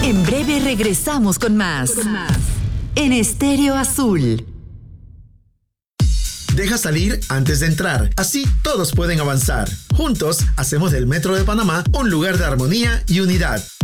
En breve regresamos con más. En Estéreo Azul. Deja salir antes de entrar. Así todos pueden avanzar. Juntos hacemos del Metro de Panamá un lugar de armonía y unidad.